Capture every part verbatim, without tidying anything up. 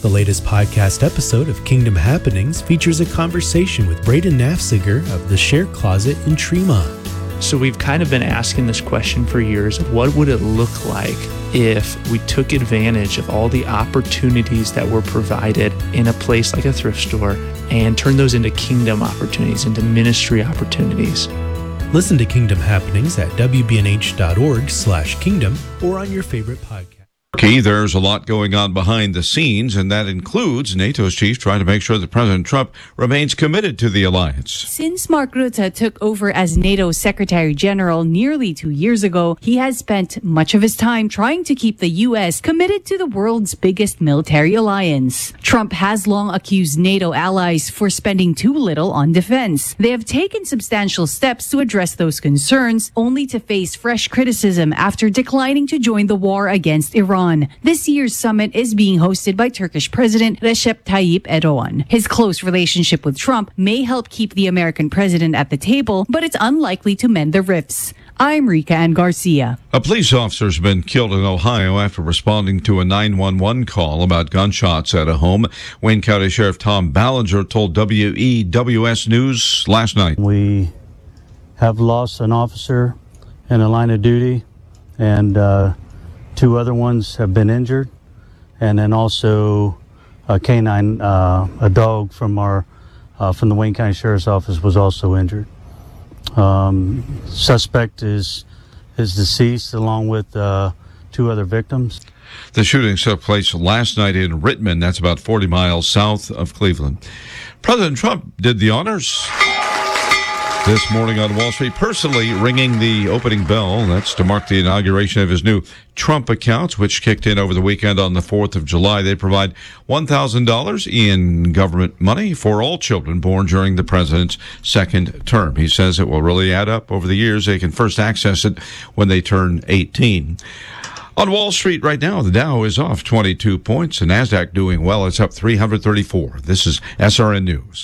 The latest podcast episode of Kingdom Happenings features a conversation with Braden Nafziger of the Share Closet in Tremont. So we've kind of been asking this question for years. What would it look like if we took advantage of all the opportunities that were provided in a place like a thrift store and turned those into kingdom opportunities, into ministry opportunities? Listen to Kingdom Happenings at w b n h dot org slash kingdom or on your favorite podcast. Turkey, there's a lot going on behind the scenes, and that includes NATO's chief trying to make sure that President Trump remains committed to the alliance. Since Mark Rutte took over as NATO Secretary General nearly two years ago, he has spent much of his time trying to keep the U S committed to the world's biggest military alliance. Trump has long accused NATO allies for spending too little on defense. They have taken substantial steps to address those concerns, only to face fresh criticism after declining to join the war against Iran. This year's summit is being hosted by Turkish President Recep Tayyip Erdogan. His close relationship with Trump may help keep the American president at the table, but it's unlikely to mend the rifts. I'm Rika Ann Garcia. A police officer has been killed in Ohio after responding to a nine one one call about gunshots at a home. Wayne County Sheriff Tom Ballinger told W E W S News last night. We have lost an officer in the line of duty, and uh, two other ones have been injured, and then also a canine, uh, a dog from our uh, from the Wayne County Sheriff's Office was also injured. Um, suspect is is deceased along with uh, two other victims. The shooting took place last night in Richmond. That's about forty miles south of Cleveland. President Trump did the honors this morning on Wall Street, personally ringing the opening bell. That's to mark the inauguration of his new Trump accounts, which kicked in over the weekend on the fourth of July. They provide one thousand dollars in government money for all children born during the president's second term. He says it will really add up over the years. They can first access it when they turn eighteen. On Wall Street right now, the Dow is off twenty-two points. The NASDAQ doing well. It's up three hundred thirty-four. This is S R N News.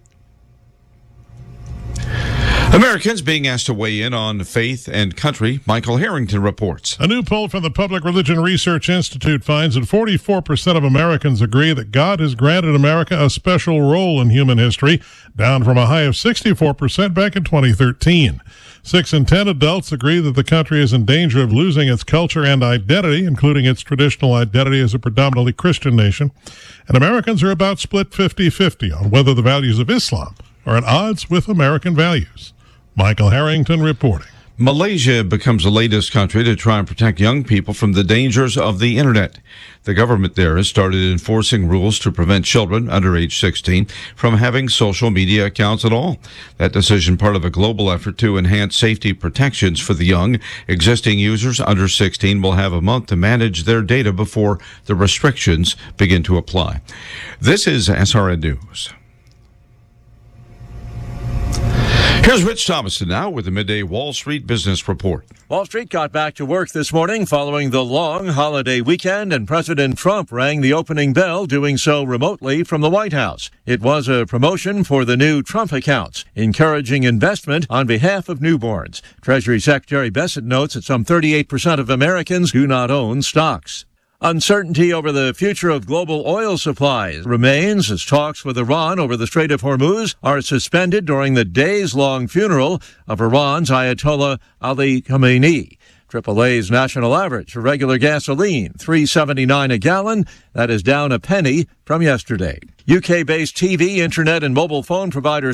Americans being asked to weigh in on faith and country. Michael Harrington reports. A new poll from the Public Religion Research Institute finds that forty-four percent of Americans agree that God has granted America a special role in human history, down from a high of sixty-four percent back in twenty thirteen. Six in ten adults agree that the country is in danger of losing its culture and identity, including its traditional identity as a predominantly Christian nation. And Americans are about split fifty-fifty on whether the values of Islam are at odds with American values. Michael Harrington reporting. Malaysia becomes the latest country to try and protect young people from the dangers of the internet. The government there has started enforcing rules to prevent children under age sixteen from having social media accounts at all. That decision part of a global effort to enhance safety protections for the young. Existing users under sixteen will have a month to manage their data before the restrictions begin to apply. This is S R N News. Here's Rich Thomaston now with the Midday Wall Street Business Report. Wall Street got back to work this morning following the long holiday weekend, and President Trump rang the opening bell, doing so remotely from the White House. It was a promotion for the new Trump accounts, encouraging investment on behalf of newborns. Treasury Secretary Bessent notes that some thirty-eight percent of Americans do not own stocks. Uncertainty over the future of global oil supplies remains as talks with Iran over the Strait of Hormuz are suspended during the days-long funeral of Iran's Ayatollah Ali Khamenei. triple A's national average for regular gasoline, three seventy-nine a gallon. That is down a penny from yesterday. U K-based T V, internet, and mobile phone provider